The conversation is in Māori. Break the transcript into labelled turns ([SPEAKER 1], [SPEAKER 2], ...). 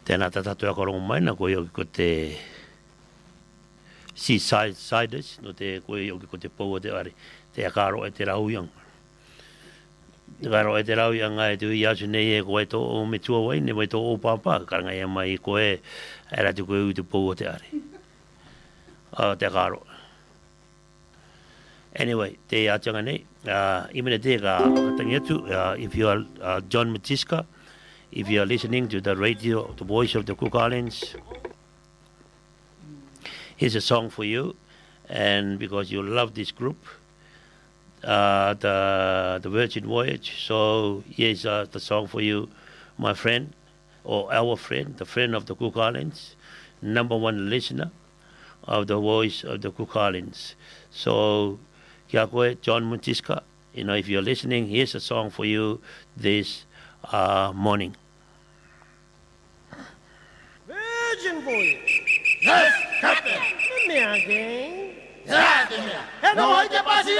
[SPEAKER 1] Tēnā tātou akarongo mai na koe oki ko te Seasiders, no te koe oki ko te pou o te ari, te akaro e te rauianga. Te karo e te rauianga e te ui asu nei e koe tō o me tua wai, ne mai tō o pāpā, karanga ia mai koe e rati koe ui te pou o te ari. Te akaro. Anyway, te atianga nei, imene te ka whakatangi atu, if you are John Matiska, if you are listening to the radio, the voice of the Cook Islands, here's a song for you, and because you love this group, the Virgin Voyage, so here's the song for you, my friend, or our friend, the friend of the Cook Islands, #1 listener of the voice of the Cook Islands. So, kia koe, John Matiska, if you're listening, here's a song for you this morning.
[SPEAKER 2] Virgin Voyage.
[SPEAKER 3] Yes, Captain.
[SPEAKER 2] Me again.
[SPEAKER 3] Yeah,